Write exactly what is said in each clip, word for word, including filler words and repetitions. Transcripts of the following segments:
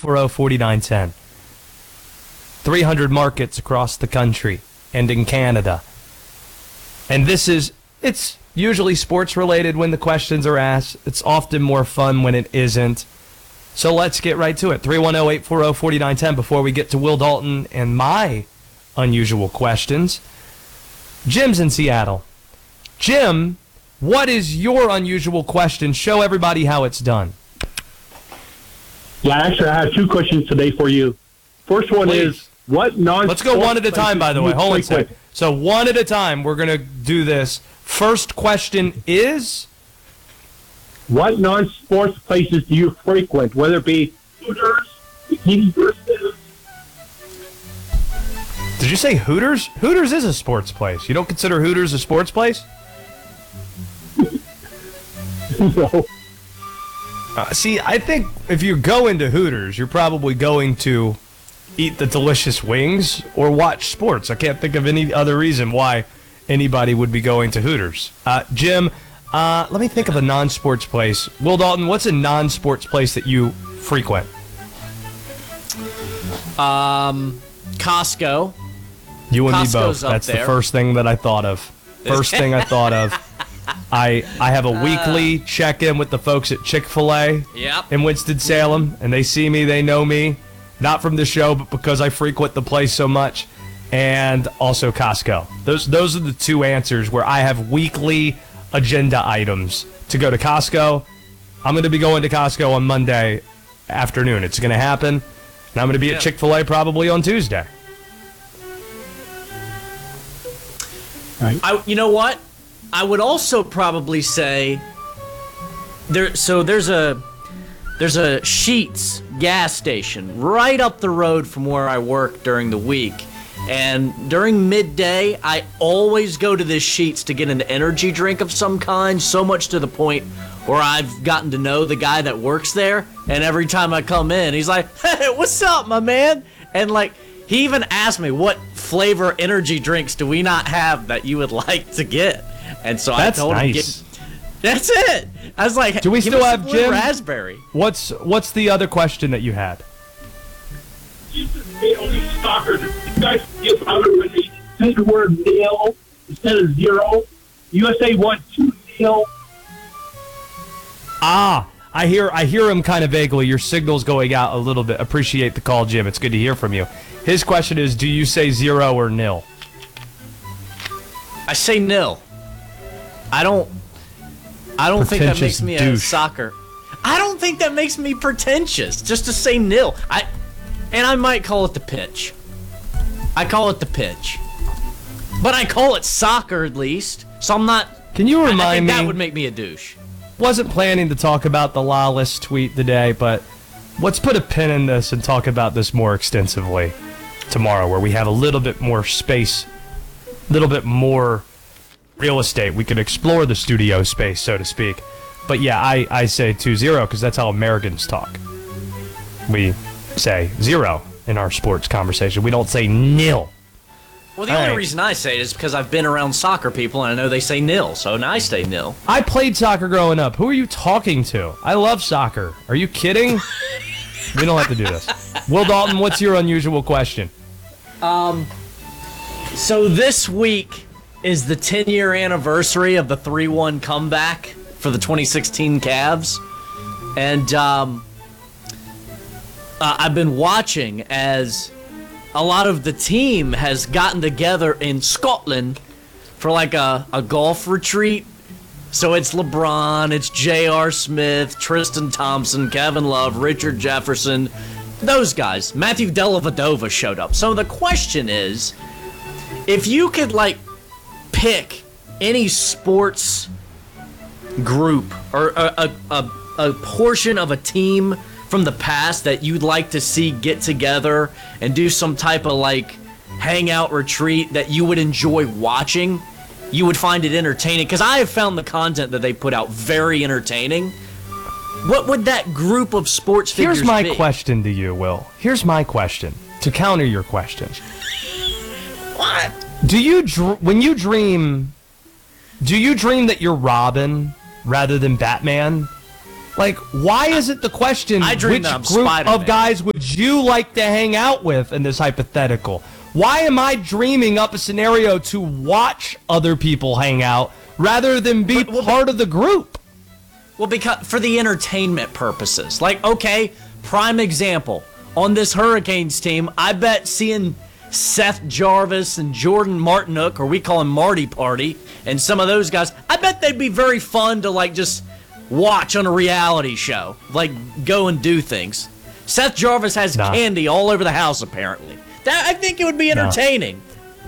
four zero, four nine one zero. three hundred markets across the country and in Canada. And this is, it's usually sports related when the questions are asked. It's often more fun when it isn't. So let's get right to it. three one zero, eight four zero, four nine one zero before we get to Will Dalton and my unusual questions. Jim's in Seattle. Jim, what is your unusual question? Show everybody how it's done. Yeah, actually, I have two questions today for you. First one Please. is, what non Let's go one at a time, by the way. Hold on a second. So one at a time, we're going to do this. First question is? What non-sports places do you frequent, whether it be Hooters, Bikini Versus? Did you say Hooters? Hooters is a sports place. You don't consider Hooters a sports place? No. Uh, see, I think if you go into Hooters, you're probably going to eat the delicious wings or watch sports. I can't think of any other reason why anybody would be going to Hooters. Uh, Jim, uh, let me think of a non-sports place. Will Dalton, what's a non-sports place that you frequent? Um, Costco. You and Costco's me both. up That's there. the first thing that I thought of. First thing I thought of. I I have a weekly check-in with the folks at Chick-fil-A Yep. in Winston-Salem, and they see me, they know me, not from the show, but because I frequent the place so much, and also Costco. Those those are the two answers where I have weekly agenda items to go to Costco. I'm going to be going to Costco on Monday afternoon. It's going to happen, and I'm going to be Yeah. at Chick-fil-A probably on Tuesday. I, you know what? I would also probably say there. So there's a there's a Sheetz gas station right up the road from where I work during the week, and during midday I always go to this Sheetz to get an energy drink of some kind. So much to the point where I've gotten to know the guy that works there, and every time I come in, he's like, "Hey, what's up, my man?" And like. He even asked me, what flavor energy drinks do we not have that you would like to get? And so That's I told him, nice. get, that's it. I was like, Do we give still us have some blue Jim? raspberry? What's what's the other question that you had? They only soccer. You guys give out when they say the word nil instead of zero. U S A won two nil. Ah, I hear I hear him kind of vaguely. Your signal's going out a little bit. Appreciate the call, Jim. It's good to hear from you. His question is, do you say zero or nil? I say nil. I don't. I don't think that Pretentious makes me a douche. soccer. I don't think that makes me pretentious. Just to say nil. I, and I might call it the pitch. I call it the pitch. But I call it soccer at least. So I'm not. Can you I- I remind think me? that would make me a douche. Wasn't planning to talk about the lawless tweet today, but let's put a pin in this and talk about this more extensively tomorrow, where we have a little bit more space, a little bit more real estate. We can explore the studio space, so to speak. But yeah, I, I say two zero because that's how Americans talk. We say zero in our sports conversation. We don't say nil. Well, the All only right. reason I say it is because I've been around soccer people and I know they say nil, so now I say nil. I played soccer growing up. Who are you talking to? I love soccer. Are you kidding? We don't have to do this. Will Dalton, what's your unusual question? So this week is the ten-year anniversary of the three one comeback for the twenty sixteen Cavs. And um, uh, I've been watching as a lot of the team has gotten together in Scotland for like a, a golf retreat. So it's LeBron, it's J R. Smith, Tristan Thompson, Kevin Love, Richard Jefferson, those guys. Matthew Dellavedova showed up. So the question is, if you could like pick any sports group or a, a, a, a portion of a team from the past that you'd like to see get together and do some type of like hangout retreat that you would enjoy watching, you would find it entertaining, because I have found the content that they put out very entertaining. What would that group of sports figures Here's my be? question to you, Will. Here's my question to counter your question. What? Do you dr- when you dream, do you dream that you're Robin rather than Batman? Like, why isn't the question I dream which that I'm group Spider-Man. of guys would you like to hang out with in this hypothetical? Why am I dreaming up a scenario to watch other people hang out rather than be But- well, part of the group? Well, because for the entertainment purposes. Like, okay, prime example. On this Hurricanes team, I bet seeing Seth Jarvis and Jordan Martinook, or we call him Marty Party, and some of those guys, I bet they'd be very fun to, like, just watch on a reality show. Like, go and do things. Seth Jarvis has Nah. candy all over the house, apparently. That I think it would be entertaining.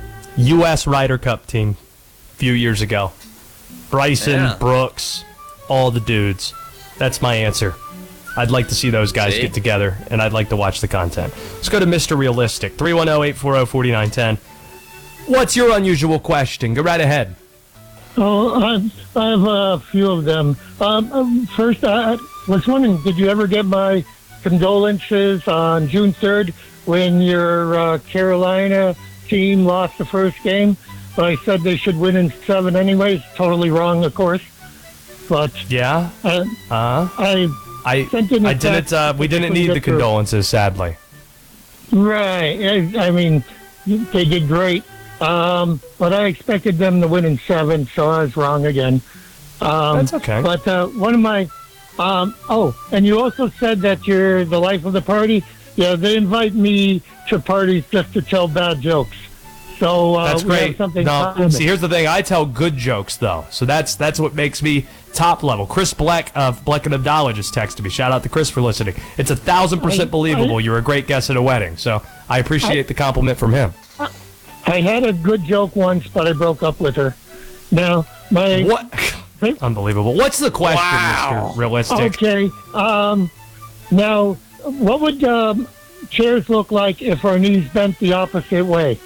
U S Ryder Cup team a few years ago. Bryson, Yeah. Brooks, all the dudes. That's my answer. I'd like to see those guys See? get together, and I'd like to watch the content. Let's go to Mister Realistic, three one zero, eight four zero, four nine one zero. What's your unusual question? Go right ahead. Oh, I, I have a few of them. Um, um, first, I was wondering, did you ever get my condolences on June third when your uh, Carolina team lost the first game? But I said they should win in seven anyways. Totally wrong, of course. But Yeah? uh, Uh I I Sent in a I didn't text. uh, we didn't need the condolences, sadly. right. I, I mean, they did great. Um, but I expected them to win in seven, so I was wrong again. Um, That's okay. But uh, one of my, um, oh, and you also said that you're the life of the party. Yeah, they invite me to parties just to tell bad jokes. So uh, That's we have great. something No, common. see, here's the thing. I tell good jokes, though. So that's that's what makes me top level. Chris Bleck of Bleck and Abdallah just texted me. Shout out to Chris for listening. It's a thousand percent I- believable. I- You're a great guest at a wedding. So I appreciate the compliment from him. I had a good joke once, but I broke up with her. Now, my What? Unbelievable. What's the question, Wow. Mister Realistic? Okay. Um, now, what would um, chairs look like if our knees bent the opposite way?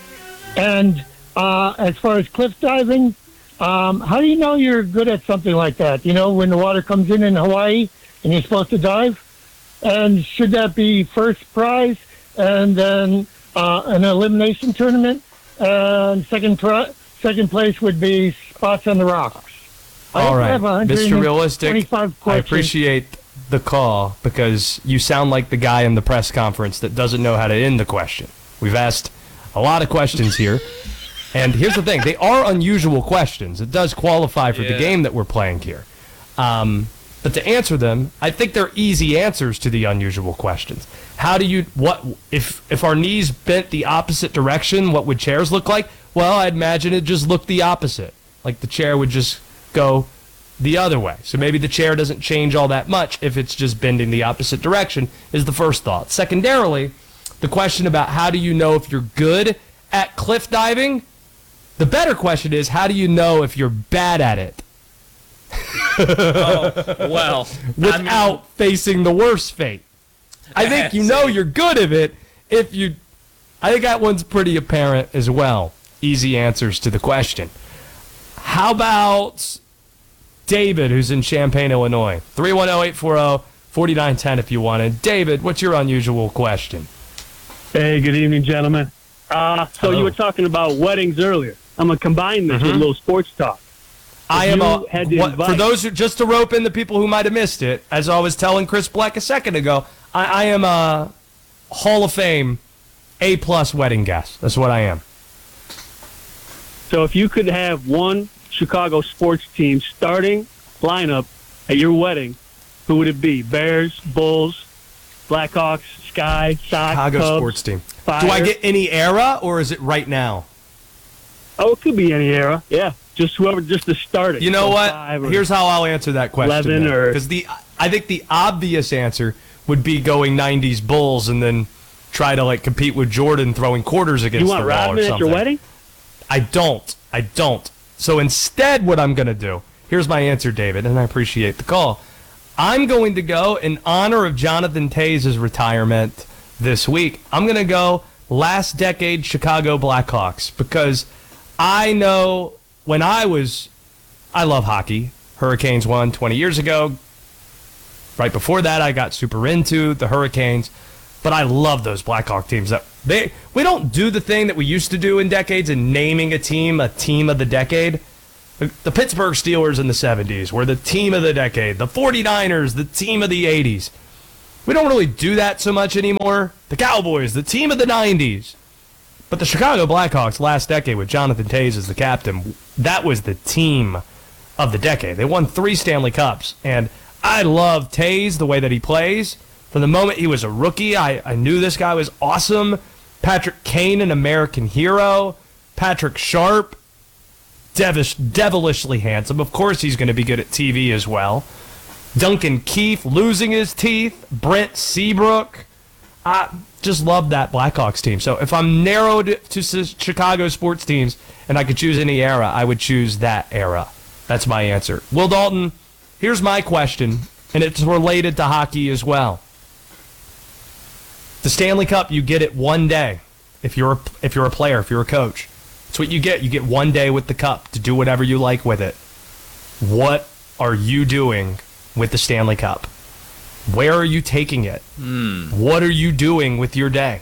And uh, as far as cliff diving, um, how do you know you're good at something like that? You know, when the water comes in in Hawaii and you're supposed to dive? And should that be first prize and then uh, an elimination tournament? And second, pri- second place would be spots on the rocks. I All right, have Mister Realistic, twenty-five I questions. appreciate the call because you sound like the guy in the press conference that doesn't know how to end the question. We've asked a lot of questions here, and here's the thing. They are unusual questions. It does qualify for the Yeah. game that we're playing here. Um, but to answer them, I think they're easy answers to the unusual questions. How do you, what, if, if our knees bent the opposite direction, what would chairs look like? Well, I'd imagine it just looked the opposite. Like the chair would just go the other way. So maybe the chair doesn't change all that much if it's just bending the opposite direction is the first thought. Secondarily, the question about how do you know if you're good at cliff diving? The better question is how do you know if you're bad at it Well, without facing the worst fate? I think you know you're good at it if you I think that one's pretty apparent as well. Easy answers to the question. How about David, who's in Champaign, Illinois? three one zero, eight four zero, four nine one zero if you wanted. David, what's your unusual question? Hey, good evening, gentlemen. Uh, so Hello. you were talking about weddings earlier. I'm going to combine this with a little sports talk. I am you a, had to what, for invite- those who, just to rope in the people who might have missed it, as I was telling Chris Black a second ago, I, I am a Hall of Fame A-plus wedding guest. That's what I am. So if you could have one Chicago sports team starting lineup at your wedding, who would it be? Bears, Bulls, Blackhawks, Sky, Sox, Chicago Cubs, sports team. Fire? Do I get any era, or is it right now? Oh, it could be any era. Yeah, just whoever, just to start it. You know So what? five or- Here's how I'll answer that question. eleven or- Because the I think the obvious answer would be going nineties Bulls and then try to like compete with Jordan throwing quarters against You want the wall or Rodman at something. your wedding? I don't. I don't. So instead, what I'm going to do, here's my answer, David, and I appreciate the call. I'm going to go in honor of Jonathan Tays' retirement this week. I'm going to go last decade Chicago Blackhawks because I know when I was, I love hockey. Hurricanes won twenty years ago. Right before that, I got super into the Hurricanes. But I love those Blackhawk teams. That they we don't do the thing that we used to do in decades in naming a team a team of the decade. The, the Pittsburgh Steelers in the seventies were the team of the decade. The 49ers, the team of the eighties. We don't really do that so much anymore. The Cowboys, the team of the nineties. But the Chicago Blackhawks last decade with Jonathan Toews as the captain, that was the team of the decade. They won three Stanley Cups, and I love Toews, the way that he plays. From the moment he was a rookie, I, I knew this guy was awesome. Patrick Kane, an American hero. Patrick Sharp, devish, devilishly handsome. Of course he's going to be good at T V as well. Duncan Keith losing his teeth. Brent Seabrook. I just love that Blackhawks team. So if I'm narrowed to Chicago sports teams and I could choose any era, I would choose that era. That's my answer. Will Dalton, here's my question, and it's related to hockey as well. The Stanley Cup, you get it one day if you're a, if you're a player, if you're a coach. That's what you get. You get one day with the cup to do whatever you like with it. What are you doing with the Stanley Cup? Where are you taking it? Mm. What are you doing with your day?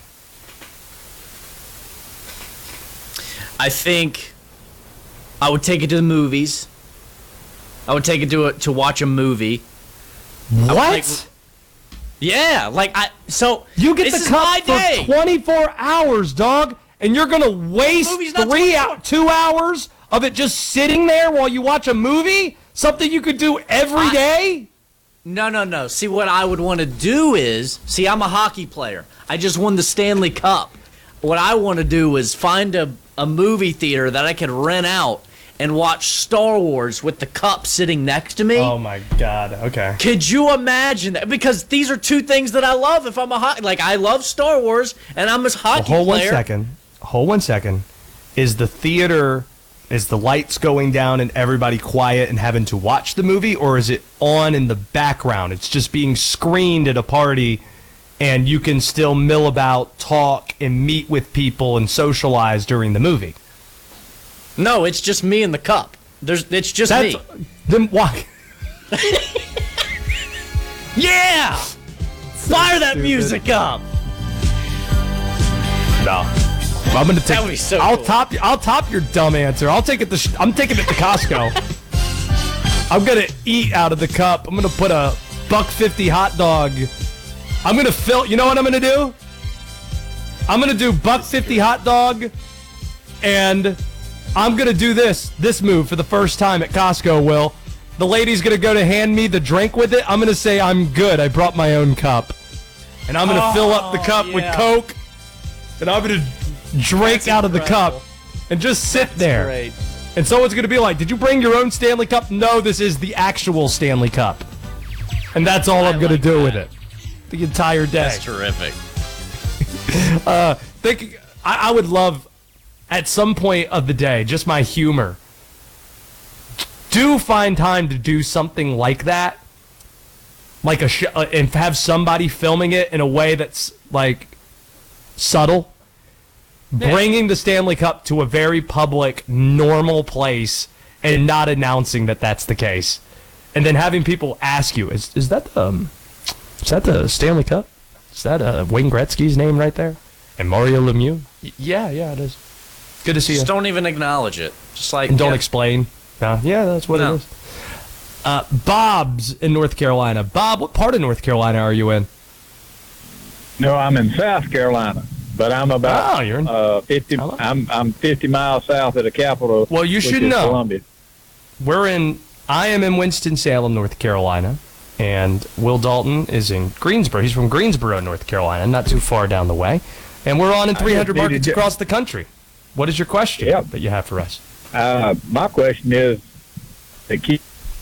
I think I would take it to the movies. I would take it to a, to watch a movie. What? Like, yeah, like I. So you get this the cup is my day. for twenty-four hours, dog, and you're gonna waste movie's not three twenty-four. out two hours of it just sitting there while you watch a movie? Something you could do every I- day? No, no, no. See, what I would want to do is, see, I'm a hockey player. I just won the Stanley Cup. What I want to do is find a, a movie theater that I could rent out and watch Star Wars with the cup sitting next to me. Oh my God! Okay. Could you imagine that? Because these are two things that I love. If I'm a hockey, like I love Star Wars, and I'm a hockey Well, hold player. one second. Hold one second. Is the theater, is the lights going down and everybody quiet and having to watch the movie, or is it on in the background? It's just being screened at a party, and you can still mill about, talk, and meet with people and socialize during the movie. No, it's just me and the cup. There's, it's just That's me. then why? Yeah, fire that music up. No. I'm gonna take. That would be so I'll cool. top. I'll top your dumb answer. I'll take it to. I'm taking it to Costco. I'm gonna eat out of the cup. I'm gonna put a buck fifty hot dog. I'm gonna fill. You know what I'm gonna do? I'm gonna do buck fifty hot dog, and I'm gonna do this this move for the first time at Costco. Will the lady's gonna go to hand me the drink with it? I'm gonna say I'm good. I brought my own cup, and I'm gonna Oh, fill up the cup with yeah. Coke, and I'm gonna drink That's out of the incredible. cup and just sit there. Great. And someone's going to be like, did you bring your own Stanley Cup? No, this is the actual Stanley Cup. And that's all I I'm going like to do that. with it. The entire day. That's terrific. Think, I, I would love, at some point of the day, just my humor. Do find time to do something like that. Like a sh- uh, and have somebody filming it in a way that's, like, subtle. Bringing the Stanley Cup to a very public, normal place and not announcing that that's the case. And then having people ask you, is is that the, um, is that the Stanley Cup? Is that uh, Wayne Gretzky's name right there? And Mario Lemieux? Y- yeah, yeah, it is. Good to see you. Just don't even acknowledge it. Just like And don't yeah. explain. Uh, yeah, that's what No. it is. Uh, Bob's in North Carolina. Bob, what part of North Carolina are you in? No, I'm in South Carolina, but I'm about Oh, you're in- uh, fifty. Hello. I'm I'm fifty miles south of the capital. Well, you which should is know. Columbia. We're in, I am in Winston-Salem, North Carolina, and Will Dalton is in Greensboro. He's from Greensboro, North Carolina, not too far down the way. And we're on in three hundred needed markets to- across the country. What is your question Yep. that you have for us? Uh, my question is, the key.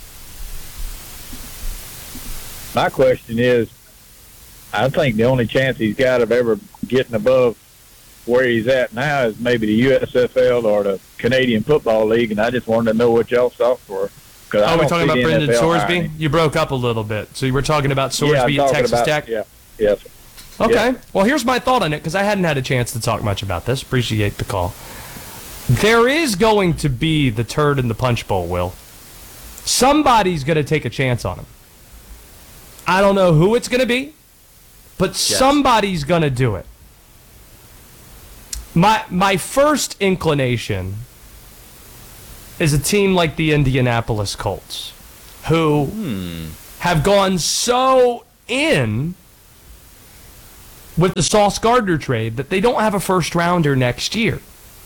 My question is, I think the only chance he's got of ever getting above where he's at now is maybe the U S F L or the Canadian Football League, and I just wanted to know what y'all thought for. Cause I Oh, we're don't talking see about the Brendan N F L Sorsby? hiring him. You broke up a little bit. So you were talking about Yeah, I'm Sorsby at talking Texas about, Tech? Yeah, yes. Okay. Yeah. Well, here's my thought on it, because I hadn't had a chance to talk much about this. Appreciate the call. There is going to be the turd in the punch bowl, Will. Somebody's going to take a chance on him. I don't know who it's going to be, but somebody's going to do it. My my first inclination is a team like the Indianapolis Colts, who hmm. have gone so in with the Sauce Gardner trade that they don't have a first rounder next year.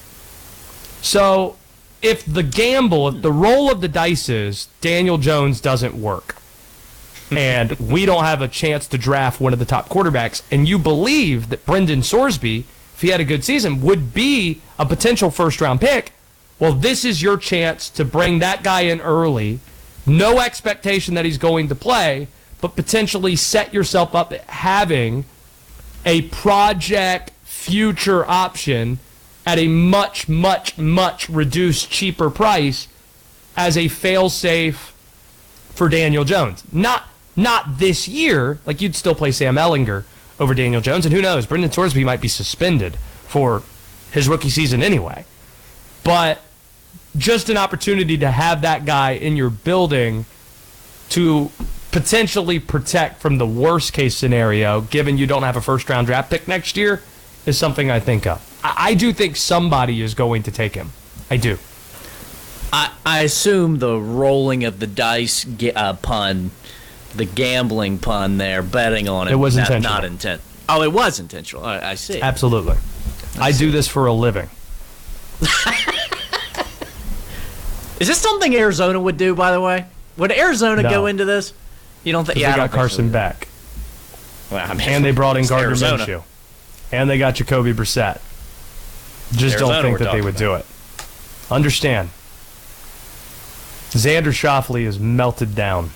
So if the gamble, if the roll of the dice is Daniel Jones doesn't work and we don't have a chance to draft one of the top quarterbacks, and you believe that Brendan Sorsby, if he had a good season, would be a potential first-round pick, well, this is your chance to bring that guy in early, no expectation that he's going to play, but potentially set yourself up having a project future option at a much, much, much reduced, cheaper price as a fail-safe for Daniel Jones. Not not this year. Like, you'd still play Sam Ehlinger over Daniel Jones, and who knows, Brendan Sorsby might be suspended for his rookie season anyway. But just an opportunity to have that guy in your building to potentially protect from the worst-case scenario, given you don't have a first-round draft pick next year, is something I think of. I, I do think somebody is going to take him. I do. I, I assume the rolling of the dice ga- uh, pun, the gambling pun there, betting on it. It was not, intentional. Not intent. Oh, it was intentional. I, I see. Absolutely. I, I do this for a living. Is this something Arizona would do, by the way? Would Arizona No. go into this? You don't think? Yeah, they I got don't think Carson so. back. Well, I mean, And they brought in it's Gardner Arizona. Minshew. And they got Jacoby Brissett. Just Arizona don't think we're that they talking would do it. Understand. Xander Schauffele is melted down.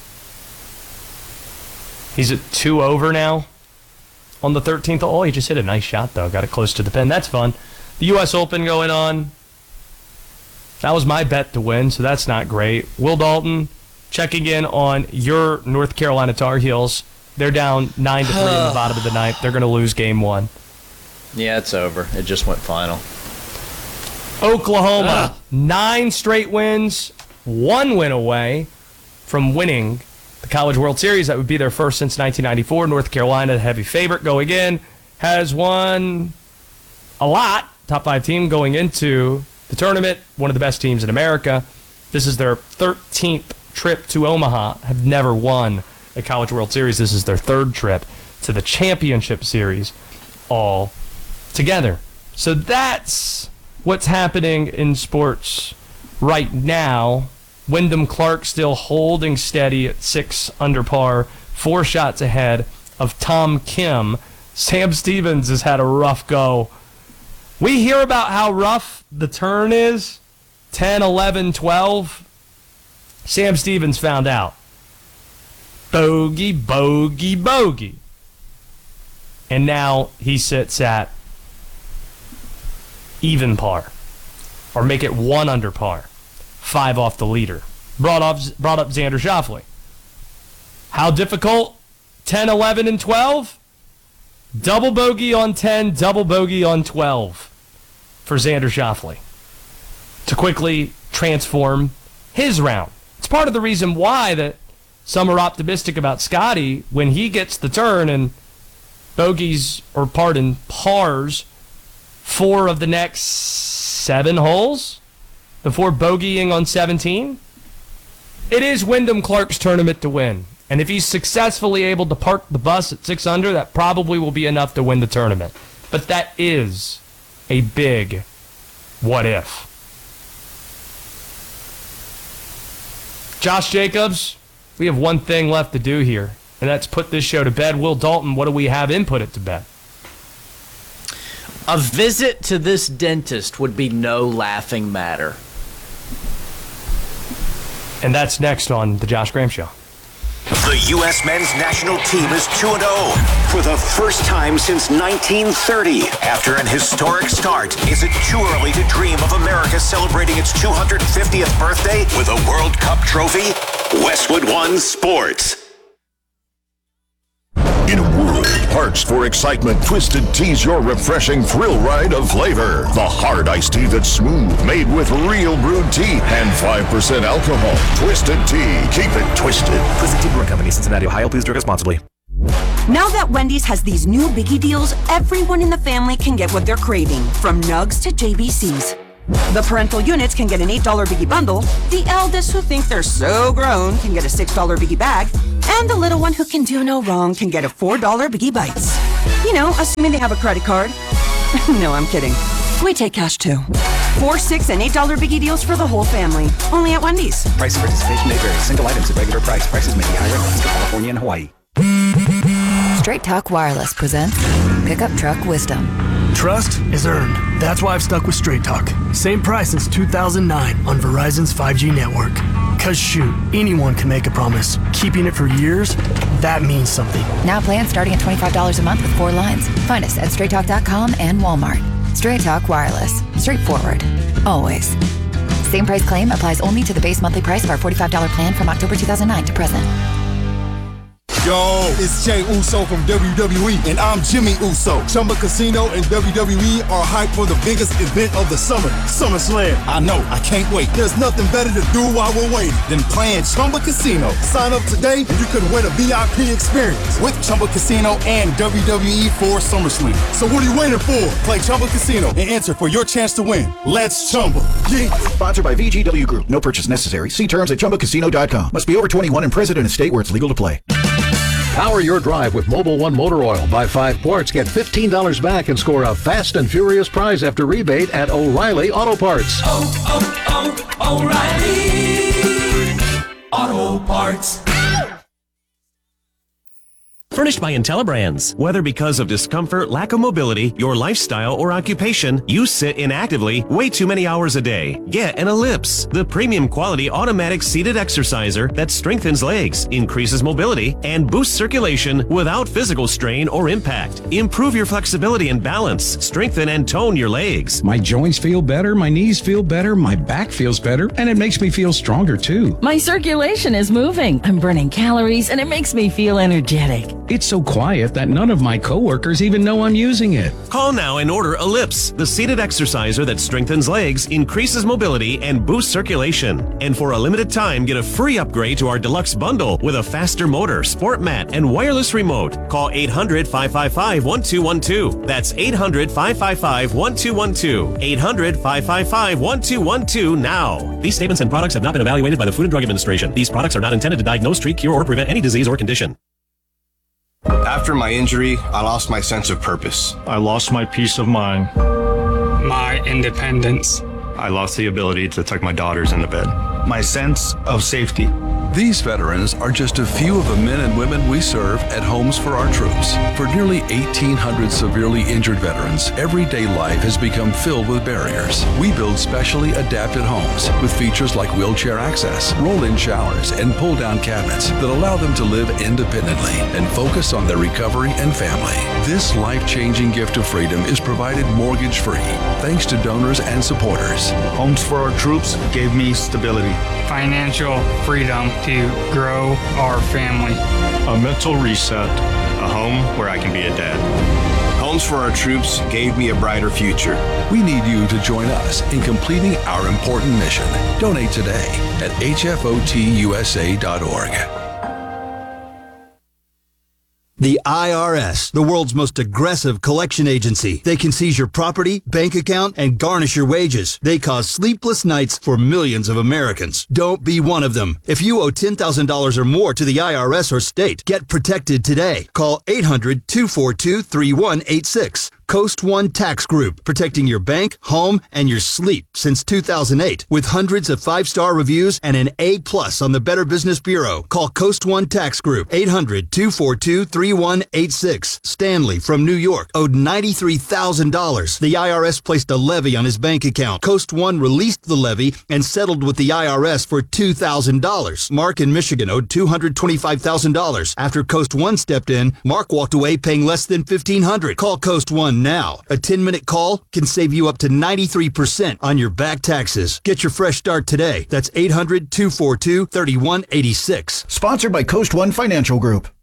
He's at two over now on the thirteenth. Oh, he just hit a nice shot, though. Got it close to the pin. That's fun. The U S Open going on. That was my bet to win, so that's not great. Will Dalton checking in on your North Carolina Tar Heels. They're down nine to three in the bottom of the ninth. They're going to lose game one. Yeah, it's over. It just went final. Oklahoma, Ugh. nine straight wins, one win away from winning the College World Series. That would be their first since nineteen ninety-four. North Carolina, the heavy favorite going in, has won a lot. Top five team going into the tournament, one of the best teams in America. This is their thirteenth trip to Omaha. Have never won a College World Series. This is their third trip to the Championship Series all together. So that's what's happening in sports right now. Wyndham Clark still holding steady at six under par, four shots ahead of Tom Kim. Sam Stevens has had a rough go. We hear about how rough the turn is, ten, eleven, twelve. Sam Stevens found out. Bogey, bogey, bogey. And now he sits at even par, or make it one under par, five off the leader. Brought up, brought up Xander Schauffele. How difficult? ten, eleven, and twelve? Double bogey on ten, double bogey on twelve for Xander Schauffele to quickly transform his round. It's part of the reason why that some are optimistic about Scotty when he gets the turn and bogeys, or pardon, pars four of the next seven holes before bogeying on seventeen. It is Wyndham Clark's tournament to win. And if he's successfully able to park the bus at six under, that probably will be enough to win the tournament. But that is a big what if. Josh Jacobs, we have one thing left to do here, and that's put this show to bed. Will Dalton, what do we have in Put It to Bed? A visit to this dentist would be no laughing matter. And that's next on The Josh Graham Show. The U S men's national team is two and oh for the first time since nineteen thirty. After an historic start, is it too early to dream of America celebrating its two hundred fiftieth birthday with a World Cup trophy? Westwood One Sports. In a world of hearts for excitement, Twisted Tea's your refreshing thrill ride of flavor. The hard iced tea that's smooth, made with real brewed tea and five percent alcohol. Twisted Tea. Keep it twisted. Twisted Tea Brewing Company, Cincinnati, Ohio. Please drink responsibly. Now that Wendy's has these new biggie deals, everyone in the family can get what they're craving, from nugs to J B Cs. The parental units can get an eight dollar Biggie bundle. The eldest who think they're so grown can get a six dollar Biggie bag. And the little one who can do no wrong can get a four dollar Biggie Bites. You know, assuming they have a credit card. No, I'm kidding. We take cash too. Four, six, and eight dollar Biggie deals for the whole family. Only at Wendy's. Price and participation may vary. Single items at regular price. Prices may be higher in Alaska, California, and Hawaii. Straight Talk Wireless presents Pickup Truck Wisdom. Trust is earned. That's why I've stuck with Straight Talk. Same price since two thousand nine on Verizon's five G network. Cause shoot, anyone can make a promise. Keeping it for years, that means something. Now plans starting at twenty-five dollars a month with four lines. Find us at straight talk dot com and Walmart. Straight Talk Wireless. Straightforward. Always. Same price claim applies only to the base monthly price of our forty-five dollars plan from October two thousand nine to present. Yo, it's Jay Uso from W W E, and I'm Jimmy Uso. Chumba Casino and W W E are hyped for the biggest event of the summer, SummerSlam. I know, I can't wait. There's nothing better to do while we're waiting than playing Chumba Casino. Sign up today and you could win a V I P experience with Chumba Casino and W W E for SummerSlam. So what are you waiting for? Play Chumba Casino and enter for your chance to win. Let's Chumba. Yeah. Sponsored by V G W Group. No purchase necessary. See terms at chumba casino dot com. Must be over twenty-one and present in a state where it's legal to play. Power your drive with Mobil one Motor Oil. Buy five quarts, get fifteen dollars back, and score a fast and furious prize after rebate at O'Reilly Auto Parts. Oh, oh, oh, O'Reilly Auto Parts. Furnished by IntelliBrands. Whether because of discomfort, lack of mobility, your lifestyle, or occupation, you sit inactively way too many hours a day. Get an Ellipse, the premium quality automatic seated exerciser that strengthens legs, increases mobility, and boosts circulation without physical strain or impact. Improve your flexibility and balance. Strengthen and tone your legs. My joints feel better, my knees feel better, my back feels better, and it makes me feel stronger too. My circulation is moving. I'm burning calories, and it makes me feel energetic. It's so quiet that none of my coworkers even know I'm using it. Call now and order Ellipse, the seated exerciser that strengthens legs, increases mobility, and boosts circulation. And for a limited time, get a free upgrade to our deluxe bundle with a faster motor, sport mat, and wireless remote. Call eight hundred, five five five, one two one two. That's eight hundred, five five five, one two one two. eight hundred, five five five, one two one two now. These statements and products have not been evaluated by the Food and Drug Administration. These products are not intended to diagnose, treat, cure, or prevent any disease or condition. After my injury, I lost my sense of purpose. I lost my peace of mind. My independence. I lost the ability to tuck my daughters into bed. My sense of safety. These veterans are just a few of the men and women we serve at Homes for Our Troops. For nearly eighteen hundred severely injured veterans, everyday life has become filled with barriers. We build specially adapted homes with features like wheelchair access, roll-in showers, and pull-down cabinets that allow them to live independently and focus on their recovery and family. This life-changing gift of freedom is provided mortgage-free thanks to donors and supporters. Homes for Our Troops gave me stability, financial freedom to grow our family, a mental reset, a home where I can be a dad. Homes for Our Troops gave me a brighter future. We need you to join us in completing our important mission. Donate today at H F O T U S A dot org. The I R S, the world's most aggressive collection agency. They can seize your property, bank account, and garnish your wages. They cause sleepless nights for millions of Americans. Don't be one of them. If you owe ten thousand dollars or more to the I R S or state, get protected today. Call eight hundred, two four two, three one eight six. Coast One Tax Group, protecting your bank, home, and your sleep since two thousand eight. With hundreds of five-star reviews and an A plus on the Better Business Bureau. Call Coast One Tax Group, eight hundred, two four two, three one eight six. Stanley from New York owed ninety-three thousand dollars. The I R S placed a levy on his bank account. Coast One released the levy and settled with the I R S for two thousand dollars. Mark in Michigan owed two hundred twenty-five thousand dollars. After Coast One stepped in, Mark walked away paying less than fifteen hundred dollars. Call Coast One now. A ten-minute call can save you up to ninety-three percent on your back taxes. Get your fresh start today. That's eight hundred, two four two, three one eight six. Sponsored by Coast One Financial Group.